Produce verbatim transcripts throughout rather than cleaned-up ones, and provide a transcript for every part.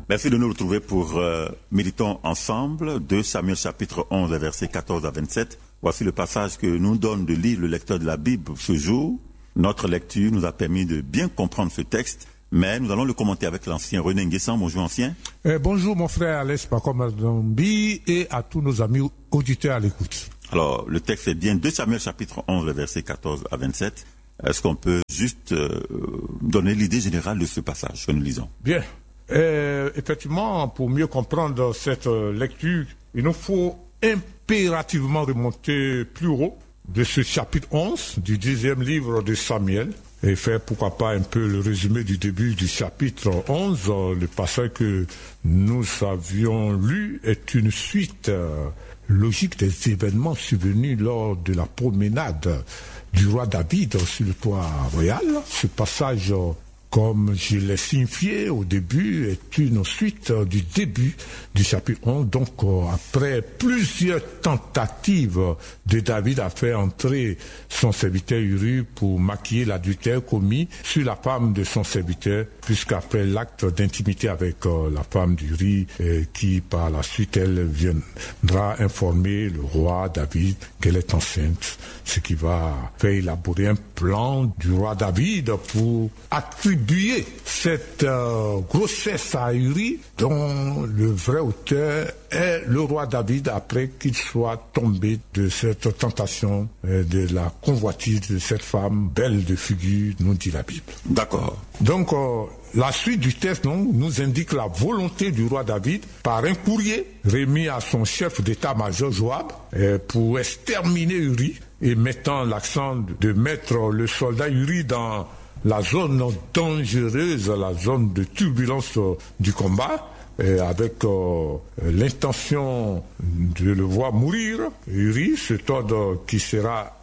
Merci de nous retrouver pour euh, Méditons ensemble, deux Samuel chapitre onze, versets quatorze à vingt-sept. Voici le passage que nous donne de lire le lecteur de la Bible ce jour. Notre lecture nous a permis de bien comprendre ce texte, mais nous allons le commenter avec l'ancien René Nguessan. Bonjour ancien. Euh, bonjour mon frère Alès Pakomazombi et à tous nos amis auditeurs à l'écoute. Alors, le texte est bien deux Samuel chapitre onze, versets quatorze à vingt-sept. Est-ce qu'on peut juste euh, donner l'idée générale de ce passage que nous lisons? Bien. Euh, effectivement, pour mieux comprendre cette euh, lecture, il nous faut impérativement remonter plus haut de ce chapitre onze du dixième livre de Samuel et faire pourquoi pas un peu le résumé du début du chapitre onze. Le passage que nous avions lu est une suite euh, logique des événements survenus lors de la promenade du roi David sur le toit royal. Ce passage, euh, comme je l'ai signifié au début, est une suite du début du chapitre onze. Donc, euh, après plusieurs tentatives de David à faire entrer son serviteur Uri pour maquiller l'adultère commis sur la femme de son serviteur, puisqu'après l'acte d'intimité avec euh, la femme d'Uri, euh, qui par la suite, elle viendra informer le roi David qu'elle est enceinte, ce qui va faire élaborer un plan du roi David pour attribuer cette euh, grossesse à Uri, dont le vrai auteur est le roi David après qu'il soit tombé de cette tentation euh, de la convoitise de cette femme belle de figure, nous dit la Bible. D'accord. Donc, euh, la suite du texte non, nous indique la volonté du roi David par un courrier remis à son chef d'état-major Joab euh, pour exterminer Uri et mettant l'accent de mettre le soldat Uri dans la zone dangereuse, la zone de turbulence euh, du combat, et avec euh, l'intention de le voir mourir. Uri, cet ordre qui sera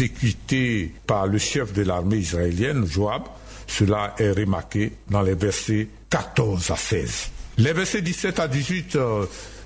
exécuté par le chef de l'armée israélienne, Joab. Cela est remarqué dans les versets quatorze à seize. Les versets dix-sept à dix-huit euh,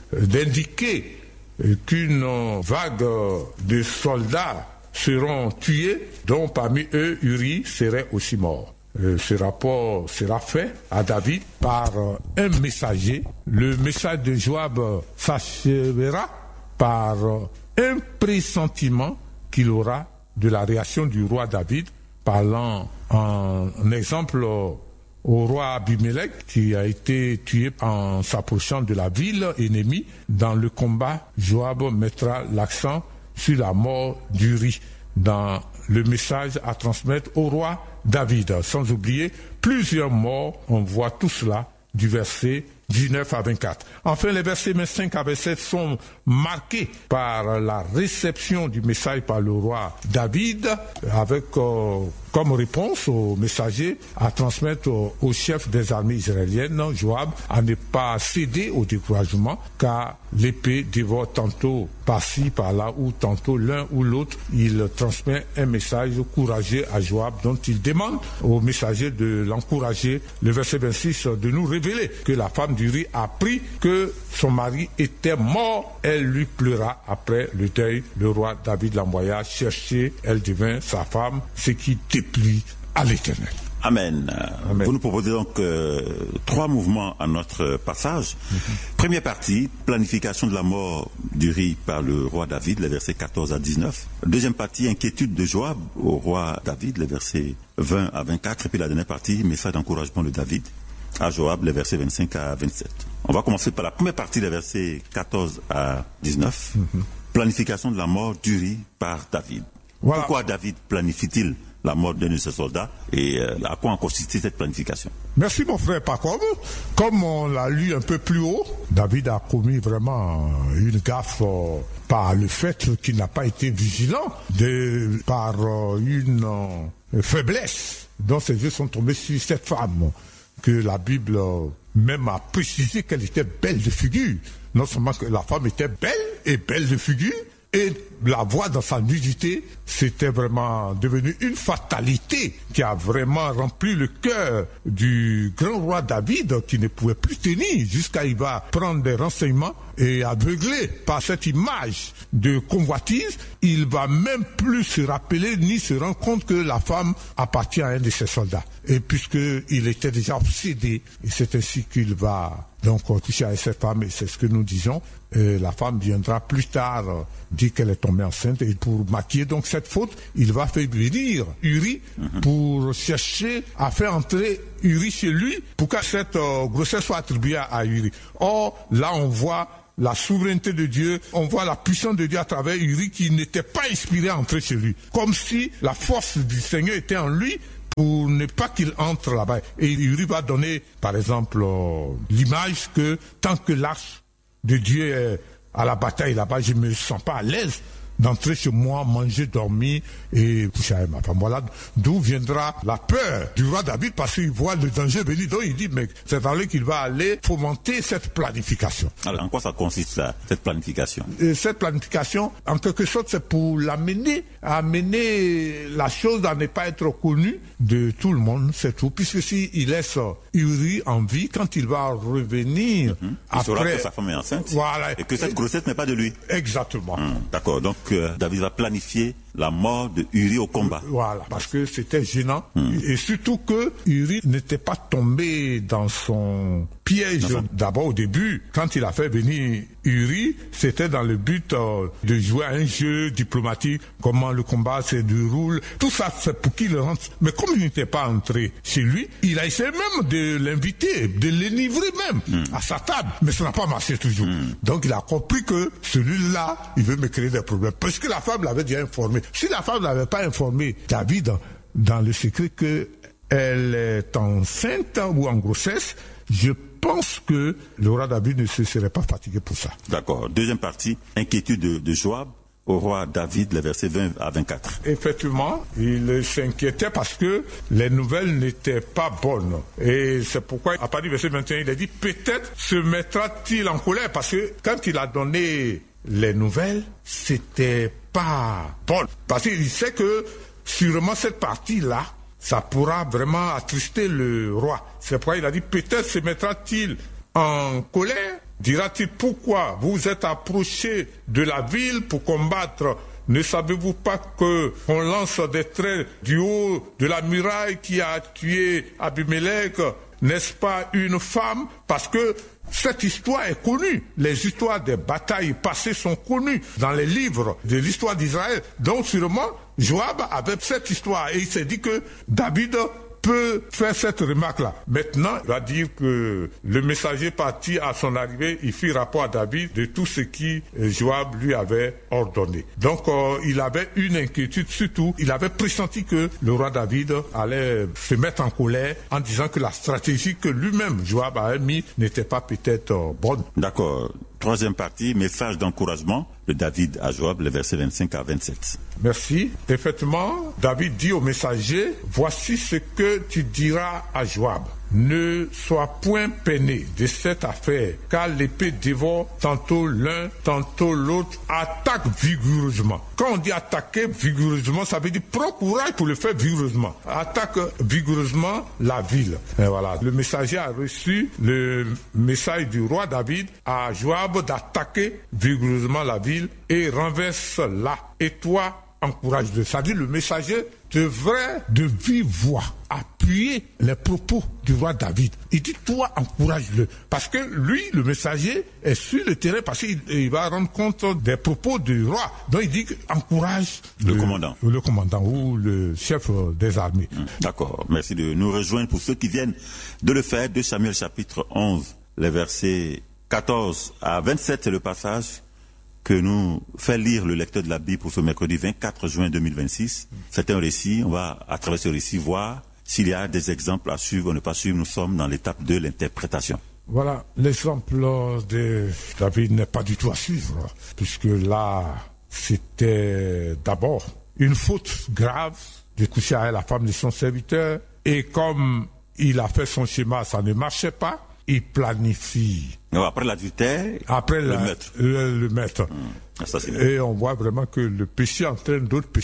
d'indiquer qu'une euh, vague de soldats seront tués, dont parmi eux Uri serait aussi mort. Euh, ce rapport sera fait à David par euh, un messager. Le message de Joab s'achèvera par euh, un pressentiment qu'il aura de la réaction du roi David, parlant en exemple euh, au roi Abimelech qui a été tué en s'approchant de la ville ennemie. Dans le combat, Joab mettra l'accent sur la mort d'Uri dans le message à transmettre au roi David. Sans oublier plusieurs morts, on voit tout cela du verset dix-neuf à vingt-quatre. Enfin, les versets vingt-cinq à vingt-sept sont marqués par la réception du message par le roi David, avec euh, comme réponse au messager à transmettre au, au chef des armées israéliennes, Joab, à ne pas céder au découragement, car l'épée dévore tantôt par-ci, par-là, ou tantôt l'un ou l'autre. Il transmet un message courageux à Joab, dont il demande au messager de l'encourager. Le verset vingt-six, de nous révéler que la femme d'Uri a appris que son mari était mort. Elle lui pleura après le deuil. Le roi David l'envoya chercher. Elle devint sa femme, ce qui déplut à l'Éternel. Amen. Amen. Vous nous proposez donc euh, trois mouvements à notre passage. Mm-hmm. Première partie, planification de la mort d'Uri par le roi David, les versets quatorze à dix-neuf. Deuxième partie, inquiétude de Joab au roi David, les versets vingt à vingt-quatre. Et puis la dernière partie, message d'encouragement de David à Joab, les versets vingt-cinq à vingt-sept. On va commencer par la première partie, les versets quatorze à dix-neuf. Mm-hmm. Planification de la mort d'Uri par David. Voilà. Pourquoi David planifie-t-il la mort d'un de ses soldats et euh, à quoi en consistait cette planification? Merci mon frère Paco. Comme on l'a lu un peu plus haut, David a commis vraiment une gaffe euh, par le fait qu'il n'a pas été vigilant, de, par euh, une euh, faiblesse dont ses yeux sont tombés sur cette femme, que la Bible euh, même a précisé qu'elle était belle de figure. Non seulement que la femme était belle et belle de figure, et la voit dans sa nudité c'était vraiment devenu une fatalité qui a vraiment rempli le cœur du grand roi David, qui ne pouvait plus tenir jusqu'à il va prendre des renseignements et aveuglé par cette image de convoitise, il va même plus se rappeler ni se rendre compte que la femme appartient à un de ses soldats. Et puisqu'il était déjà obsédé, et c'est ainsi qu'il va donc coucher avec cette femme, et c'est ce que nous disons, euh, la femme viendra plus tard euh, dire qu'elle est tombée enceinte, et pour maquiller donc cette faute, il va faire venir Uri mm-hmm. pour chercher à faire entrer Uri chez lui pour que cette euh, grossesse soit attribuée à Uri. Or, là on voit la souveraineté de Dieu, on voit la puissance de Dieu à travers Uri qui n'était pas inspiré à entrer chez lui. Comme si la force du Seigneur était en lui pour ne pas qu'il entre là-bas. Et Uri va donner, par exemple, euh, l'image que tant que l'arche de Dieu est à la bataille là-bas, je ne me sens pas à l'aise d'entrer chez moi, manger, dormir et coucher avec ma femme. Voilà d'où viendra la peur du roi David, parce qu'il voit le danger venir. Donc il dit, mais c'est dans là qu'il va aller fomenter cette planification. Alors en quoi ça consiste là, cette planification? Et cette planification, en quelque sorte, c'est pour l'amener, à amener la chose à ne pas être connue de tout le monde, c'est tout. Puisque s'il laisse Uri en vie, quand il va revenir, mm-hmm. il après... saura que sa femme est enceinte, voilà, et que cette grossesse n'est pas de lui. Exactement. Mmh, d'accord, donc euh, David va planifier la mort de Uri au combat. Voilà, parce que c'était gênant. Mmh. Et surtout que Uri n'était pas tombé dans son piège. Dans son... D'abord, au début, quand il a fait venir Uri, c'était dans le but euh, de jouer à un jeu diplomatique, comment le combat se déroule. Tout ça, c'est pour qu'il rentre. Mais comme il n'était pas entré chez lui, il a essayé même de l'inviter, de l'enivrer même mmh. à sa table. Mais ça n'a pas marché toujours. Mmh. Donc, il a compris que celui-là, il veut me créer des problèmes. Parce que la femme l'avait déjà informé. Si la femme n'avait pas informé David dans le secret qu'elle est enceinte ou en grossesse, je pense que le roi David ne se serait pas fatigué pour ça. D'accord. Deuxième partie, inquiétude de, de Joab au roi David, les versets vingt à vingt-quatre. Effectivement, il s'inquiétait parce que les nouvelles n'étaient pas bonnes. Et c'est pourquoi, à partir du verset vingt et un, il a dit, peut-être se mettra-t-il en colère, parce que quand il a donné les nouvelles, c'était pas bon. Parce qu'il sait que sûrement cette partie-là, ça pourra vraiment attrister le roi. C'est pourquoi il a dit, peut-être se mettra-t-il en colère, dira-t-il, pourquoi vous êtes approché de la ville pour combattre? Ne savez-vous pas que on lance des traits du haut de la muraille qui a tué Abimelech? N'est-ce pas une femme? Parce que cette histoire est connue. Les histoires des batailles passées sont connues dans les livres de l'histoire d'Israël. Donc sûrement, Joab avait cette histoire et il s'est dit que David peut faire cette remarque-là. Maintenant, il va dire que le messager parti à son arrivée, il fit rapport à David de tout ce qui Joab lui avait ordonné. Donc, euh, il avait une inquiétude, surtout, il avait pressenti que le roi David allait se mettre en colère en disant que la stratégie que lui-même, Joab, avait mis n'était pas peut-être euh, bonne. D'accord. Troisième partie, message d'encouragement de David à Joab, les versets vingt-cinq à vingt-sept. Merci. Effectivement, David dit au messager, voici ce que tu diras à Joab. Ne sois point peiné de cette affaire, car l'épée dévore tantôt l'un, tantôt l'autre, attaque vigoureusement. Quand on dit attaquer vigoureusement, ça veut dire prends courage pour le faire vigoureusement. Attaque vigoureusement la ville. Et voilà. Le messager a reçu le message du roi David à Joab d'attaquer vigoureusement la ville et renverse-la. Et toi, encourage-le. C'est-à-dire le messager devrait de vive voix appuyer les propos du roi David. Il dit, toi, encourage-le. Parce que lui, le messager, est sur le terrain parce qu'il il va rendre compte des propos du roi. Donc il dit, encourage le, le commandant. Le commandant ou le chef des armées. D'accord. Merci de nous rejoindre pour ceux qui viennent de le faire. deux Samuel chapitre onze, les versets quatorze à vingt-sept, c'est le passage que nous fait lire le lecteur de la Bible pour ce mercredi vingt-quatre juin deux mille vingt-six. C'est un récit, on va à travers ce récit voir s'il y a des exemples à suivre ou ne pas suivre. Nous sommes dans l'étape de l'interprétation. Voilà, l'exemple de David n'est pas du tout à suivre, puisque là, c'était d'abord une faute grave de coucher avec la femme de son serviteur, et comme il a fait son schéma, ça ne marchait pas. Il planifie. Après l'adultère, après le la, meurtre. Le, le meurtre. Mmh. Et on voit vraiment que le péché entraîne d'autres péchés.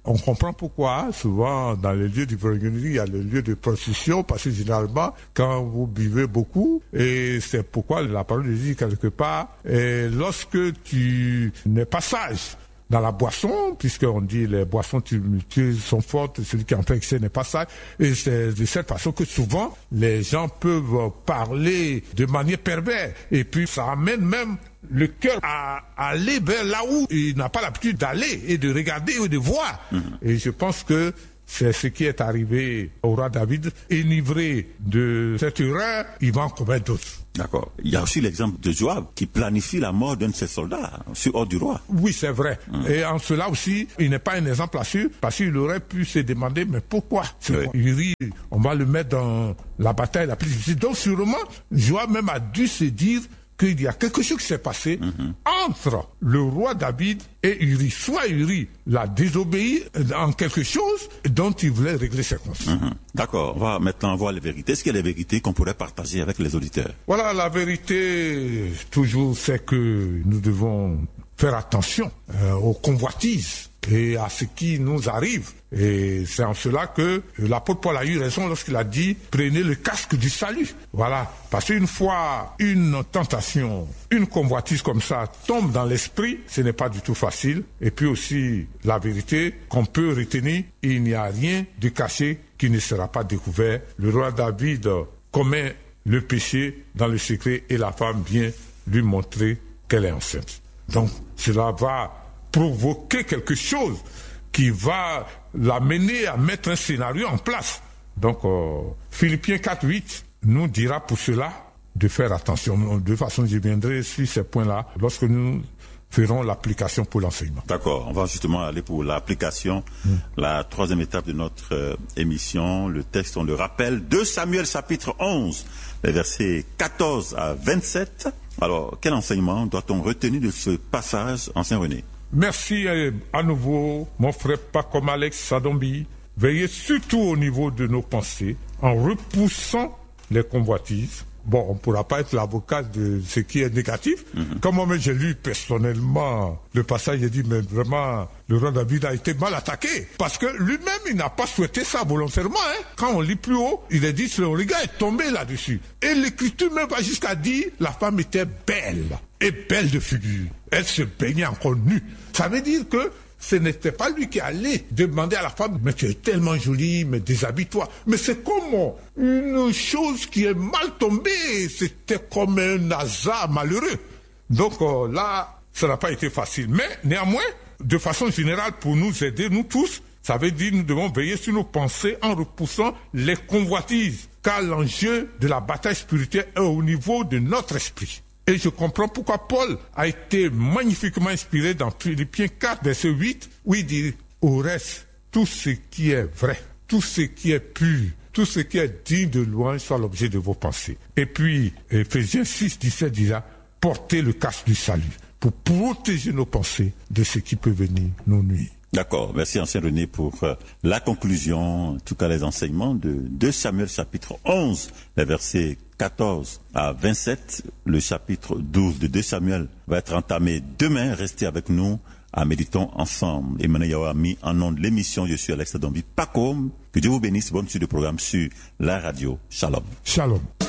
On comprend pourquoi, souvent, dans les lieux d'ivrognerie, il y a le lieu de prostitution, parce que généralement, quand vous buvez beaucoup, et c'est pourquoi la parole dit quelque part, et lorsque tu n'es pas sage, dans la boisson, puisqu'on dit les boissons tumultueuses sont fortes, celui qui en fait excès n'est pas sage. Et c'est de cette façon que souvent les gens peuvent parler de manière perverse. Et puis ça amène même le cœur à aller vers là où il n'a pas l'habitude d'aller et de regarder ou de voir. Mmh. Et je pense que c'est ce qui est arrivé au roi David. Enivré de cette erreur, il va en commettre d'autres. D'accord. Il y a aussi l'exemple de Joab qui planifie la mort d'un de ses soldats sur ordre du roi. Oui, c'est vrai. Hum. Et en cela aussi, il n'est pas un exemple à suivre parce qu'il aurait pu se demander, mais pourquoi oui. Uri, on va le mettre dans la bataille la plus difficile. Donc sûrement, Joab même a dû se dire qu'il y a quelque chose qui s'est passé mm-hmm. entre le roi David et Uri. Soit Uri l'a désobéi en quelque chose dont il voulait régler ses comptes. Mm-hmm. D'accord, on va maintenant voir les vérités. Est-ce qu'il y a des vérités qu'on pourrait partager avec les auditeurs? Voilà, la vérité, toujours, c'est que nous devons faire attention euh, aux convoitises et à ce qui nous arrive. Et c'est en cela que l'apôtre Paul a eu raison lorsqu'il a dit « Prenez le casque du salut ». Voilà, parce qu'une fois une tentation, une convoitise comme ça tombe dans l'esprit, ce n'est pas du tout facile. Et puis aussi, la vérité qu'on peut retenir, il n'y a rien de caché qui ne sera pas découvert. Le roi David commet le péché dans le secret et la femme vient lui montrer qu'elle est enceinte. Donc, cela va provoquer quelque chose qui va l'amener à mettre un scénario en place. Donc, euh, Philippiens quatre huit nous dira pour cela de faire attention. De toute façon, je viendrai sur ces points-là lorsque nous ferons l'application pour l'enseignement. D'accord, on va justement aller pour l'application, mmh. la troisième étape de notre euh, émission. Le texte, on le rappelle, deux Samuel chapitre onze, les versets quatorze à vingt-sept. Alors, quel enseignement doit-on retenir de ce passage, ancien René? Merci à nouveau, mon frère, pas comme Alex Sadombi. Veillez surtout au niveau de nos pensées en repoussant les convoitises. Bon, on ne pourra pas être l'avocat de ce qui est négatif. Mm-hmm. Comme moi, j'ai lu personnellement le passage, j'ai dit, mais vraiment, le roi David a été mal attaqué. Parce que lui-même, il n'a pas souhaité ça volontairement. Hein. Quand on lit plus haut, il est dit, le gars est tombé là-dessus. Et l'écriture même va jusqu'à dire, la femme était belle. Et belle de figure. Elle se baignait encore nue. Ça veut dire que ce n'était pas lui qui allait demander à la femme, mais tu es tellement jolie, mais déshabille-toi. Mais c'est comme une chose qui est mal tombée. C'était comme un hasard malheureux. Donc euh, là, ça n'a pas été facile. Mais néanmoins, de façon générale, pour nous aider, nous tous, ça veut dire que nous devons veiller sur nos pensées en repoussant les convoitises. Car l'enjeu de la bataille spirituelle est au niveau de notre esprit. Et je comprends pourquoi Paul a été magnifiquement inspiré dans Philippiens quatre, verset huit, où il dit « Au reste, tout ce qui est vrai, tout ce qui est pur, tout ce qui est digne de louange soit l'objet de vos pensées. » Et puis, Ephésiens six, dix-sept dira « Portez le casque du salut pour protéger nos pensées de ce qui peut venir nous nuire. » D'accord, merci ancien René pour euh, la conclusion, en tout cas les enseignements de deux Samuel chapitre onze, les versets quatorze à vingt-sept. Le chapitre douze de deux Samuel va être entamé demain. Restez avec nous à Méditons ensemble. Emmanuel Yao a mis en nom de l'émission. Je suis Alex Sadombi. Pacôme. Que Dieu vous bénisse. Bonne suite de programme sur la radio. Shalom. Shalom.